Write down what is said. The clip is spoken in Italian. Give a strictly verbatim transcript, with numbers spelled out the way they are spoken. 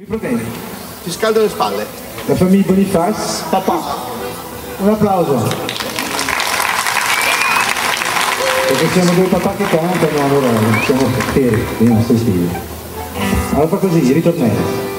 problemi? Ti scaldo le spalle. La famiglia Boniface, papà. Un applauso. Perché siamo due papà che cantano, allora siamo veri, i nostri stili. Allora fa così, ritornello.